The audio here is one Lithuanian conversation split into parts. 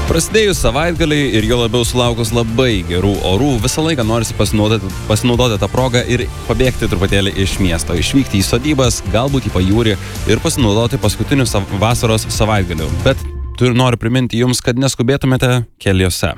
Prasidėjus savaitgaliai ir jo labiau sulaukus labai gerų orų, visą laiką norisi pasinaudoti tą progą ir pabėgti truputėlį iš miesto, išvykti į sodybas, galbūt į pajūrį ir pasinaudoti paskutiniu vasaros savaitgaliu. Bet noriu priminti jums, kad neskubėtumėte keliuose.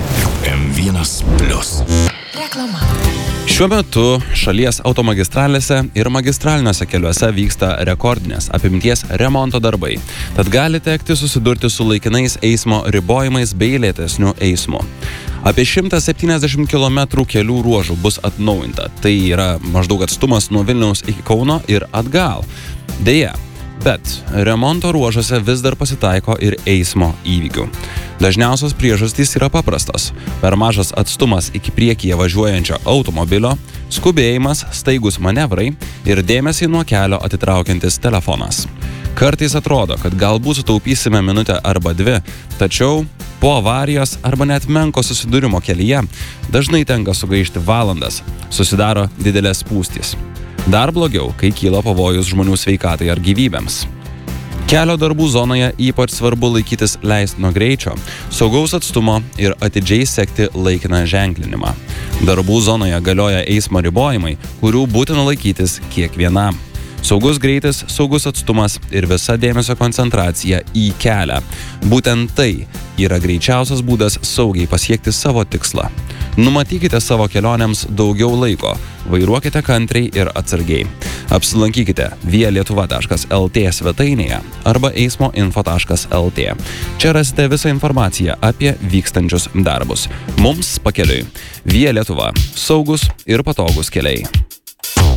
M1+. Reklama. Šiuo metu šalies automagistralėse ir magistraliniuose keliuose vyksta rekordinės apimties remonto darbai, tad gali tekti susidurti su laikinais eismo ribojimais bei lėtesniu eismu. Apie 170 km kelių ruožų bus atnaujinta, tai yra maždaug atstumas nuo Vilniaus iki Kauno ir atgal. Deja, bet remonto ruožuose vis dar pasitaiko ir eismo įvykių. Dažniausios priežastys yra paprastos. Per mažas atstumas iki priekyje važiuojančio automobilio, skubėjimas, staigus manevrai ir dėmesį nuo kelio atitraukiantis telefonas. Kartais atrodo, kad galbūt sutaupysime minutę arba dvi, tačiau po avarijos arba net menko susidūrimo kelyje dažnai tenka sugaišti valandas, susidaro didelės spūstys. Dar blogiau, kai kyla pavojus žmonių sveikatai ar gyvybėms. Kelio darbų zonoje ypač svarbu laikytis leistino greičio, saugaus atstumo ir atidžiai sekti laikiną ženklinimą. Darbų zonoje galioja eismo ribojimai, kurių būtina laikytis kiekvienam. Saugus greitis, saugus atstumas ir visa dėmesio koncentracija į kelią. Būtent tai yra greičiausias būdas saugiai pasiekti savo tikslą. Numatykite savo kelionėms daugiau laiko, vairuokite kantriai ir atsargiai. Apsilankykite vialietuva.lt svetainėje arba eismoinfo.lt. Čia rasite visą informaciją apie vykstančius darbus. Mums pakeliui. Via Lietuva. Saugus ir patogus keliai.